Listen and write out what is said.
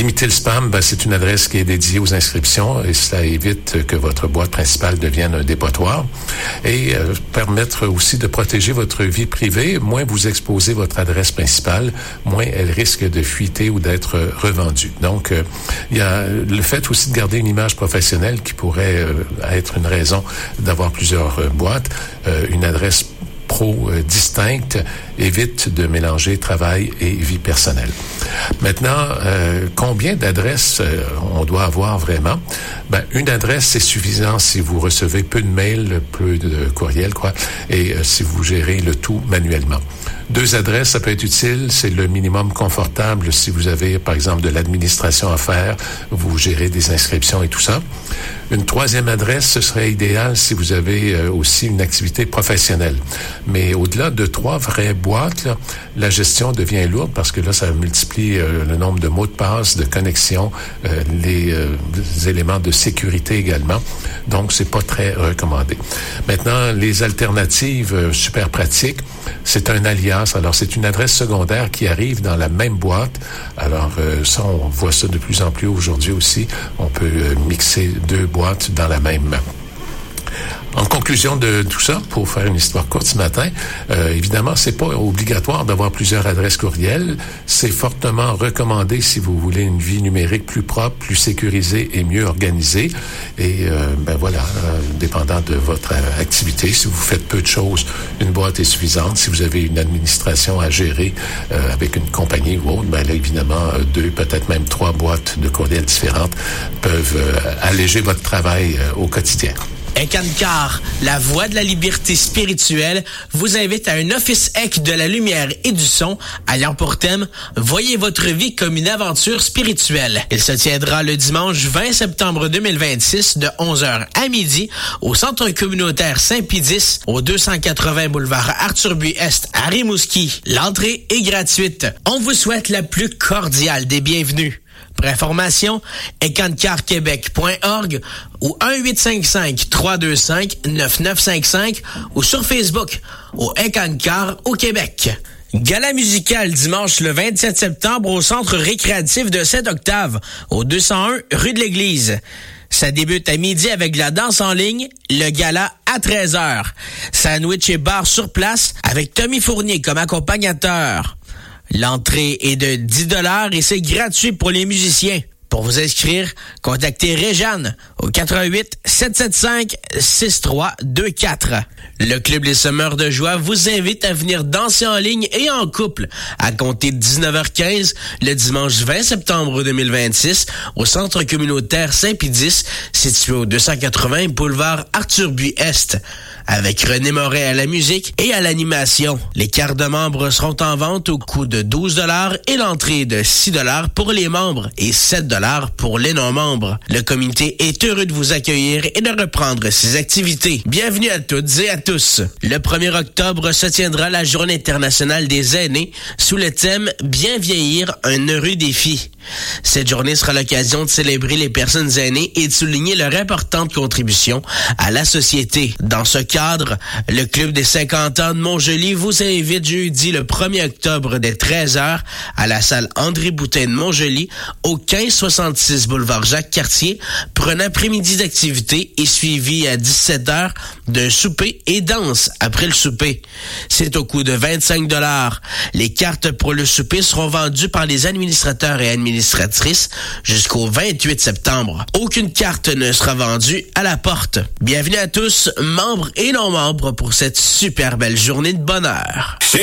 Limiter le spam, c'est une adresse qui est dédiée aux inscriptions et cela évite que votre boîte principale devienne un dépotoir. Et permettre aussi de protéger votre vie privée. Moins vous exposez votre adresse principale, moins elle risque de fuiter ou d'être revendue. Donc, il y a le fait aussi de garder une image professionnelle qui pourrait être une raison d'avoir plusieurs boîtes. Une adresse pro distincte évite de mélanger travail et vie personnelle. Maintenant, combien d'adresses on doit avoir vraiment? Une adresse, c'est suffisant si vous recevez peu de mails, peu de courriels, et si vous gérez le tout manuellement. 2 adresses, ça peut être utile. C'est le minimum confortable si vous avez, par exemple, de l'administration à faire, vous gérez des inscriptions et tout ça. Une 3e adresse, ce serait idéal si vous avez aussi une activité professionnelle. Mais au-delà de 3 vraies boîtes, là, la gestion devient lourde parce que là, ça multiplie le nombre de mots de passe, de connexions, les éléments de sécurité également. Donc, c'est pas très recommandé. Maintenant, les alternatives super pratiques, c'est un alias. Alors, c'est une adresse secondaire qui arrive dans la même boîte. Alors, ça, on voit ça de plus en plus aujourd'hui aussi. On peut mixer 2 boîtes dans la même. En conclusion de tout ça, pour faire une histoire courte ce matin, évidemment, c'est pas obligatoire d'avoir plusieurs adresses courriels. C'est fortement recommandé si vous voulez une vie numérique plus propre, plus sécurisée et mieux organisée. Et dépendant de votre activité, si vous faites peu de choses, une boîte est suffisante. Si vous avez une administration à gérer avec une compagnie ou autre, là, évidemment, 2, peut-être même 3 boîtes de courriels différentes peuvent alléger votre travail au quotidien. Ekankar, la voix de la liberté spirituelle, vous invite à un office EC de la lumière et du son, ayant pour thème « Voyez votre vie comme une aventure spirituelle ». Il se tiendra le dimanche 20 septembre 2026 de 11h à midi au Centre communautaire Saint-Pédis, au 280 boulevard Arthur-Buis-Est à Rimouski. L'entrée est gratuite. On vous souhaite la plus cordiale des bienvenues. Pour information, ekankarquebec.org ou 1-855-325-9955 ou sur Facebook au Ekankar au Québec. Gala musical dimanche le 27 septembre au Centre récréatif de Saint-Octave, au 201 rue de l'Église. Ça débute à midi avec la danse en ligne, le gala à 13h. Sandwich et bar sur place avec Tommy Fournier comme accompagnateur. L'entrée est de 10$ et c'est gratuit pour les musiciens. Pour vous inscrire, contactez Réjeanne au 88 775 6324. Le Club Les Semeurs de Joie vous invite à venir danser en ligne et en couple à compter de 19h15 le dimanche 20 septembre 2026 au Centre communautaire Saint-Pédis, situé au 280 boulevard Arthur-Buis-Est. Avec René Moret à la musique et à l'animation. Les cartes de membres seront en vente au coût de 12$ et l'entrée de 6$ pour les membres et 7$ pour les non-membres. Le comité est heureux de vous accueillir et de reprendre ses activités. Bienvenue à toutes et à tous. Le 1er octobre se tiendra la Journée internationale des aînés sous le thème « Bien vieillir, un heureux défi ». Cette journée sera l'occasion de célébrer les personnes aînées et de souligner leur importante contribution à la société. Dans ce cadre, le Club des 50 ans de Montjoly vous invite jeudi le 1er octobre dès 13h à la salle André Boutin de Montjoly au 1566 boulevard Jacques-Cartier pour un après-midi d'activité et suivi à 17h d'un souper et danse après le souper. C'est au coût de 25$. Les cartes pour le souper seront vendues par les administrateurs et administratrices jusqu'au 28 septembre. Aucune carte ne sera vendue à la porte. Bienvenue à tous, membres et non-membres, pour cette super belle journée de bonheur.